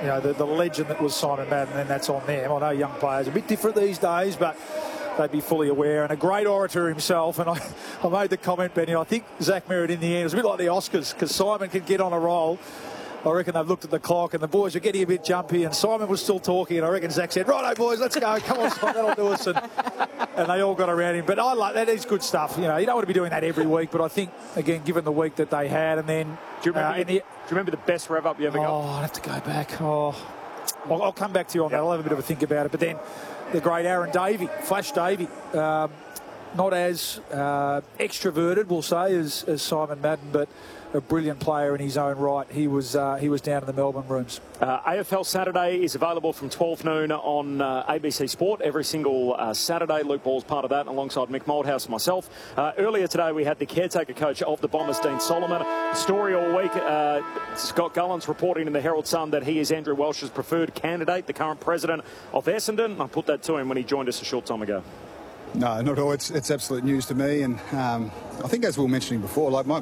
the legend that was Simon Madden, and that's on them. I know young players are a bit different these days, but they'd be fully aware. And a great orator himself. And I made the comment, Benny, I think Zach Merritt in the end, it was a bit like the Oscars, because Simon can get on a roll. I reckon they've looked at the clock and the boys are getting a bit jumpy, and Simon was still talking, and I reckon Zach said, "Righto, boys, let's go. Come on, Simon, that'll do us." And they all got around him. But I like that. Is good stuff. You don't want to be doing that every week, but I think, again, given the week that they had, and then... Do you remember the best rev-up you ever got? Oh, I'd have to go back. I'll come back to you on that. I'll have a bit of a think about it. But then the great Aaron Davey, Flash Davey, not as extroverted, we'll say, as Simon Madden, but a brilliant player in his own right. He was down in the Melbourne rooms. AFL Saturday is available from 12 noon on ABC Sport every single Saturday. Luke Ball's part of that, alongside Mick Moldhouse and myself. Earlier today, we had the caretaker coach of the Bombers, Dean Solomon. Story all week, Scott Gullens reporting in the Herald Sun that he is Andrew Welsh's preferred candidate, the current president of Essendon. I put that to him when he joined us a short time ago. No, not at all. It's absolute news to me, and I think, as we were mentioning before, like